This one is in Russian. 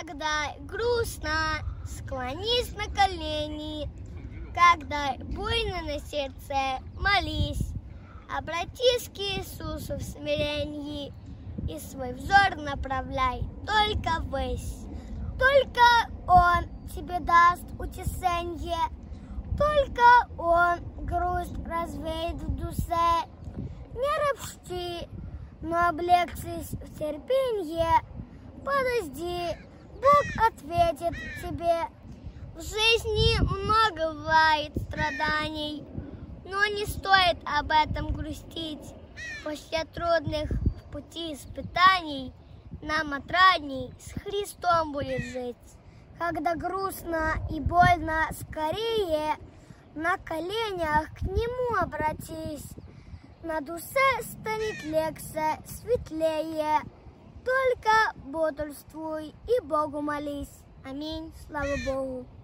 Когда грустно, склонись на колени. Когда буйно на сердце, молись. Обратись к Иисусу в смирении и свой взор направляй только ввысь. Только Он тебе даст утешение, только Он грусть развеет в душе. Не ропщи, но облегчись в терпенье. Подожди, Бог ответит тебе. В жизни много бывает страданий, но не стоит об этом грустить. После трудных в пути испытаний нам отрадней с Христом будет жить. Когда грустно и больно, скорее на коленях к Нему обратись. На душе станет легче, светлее. Только бодрствуй и Богу молись. Аминь. Слава Богу.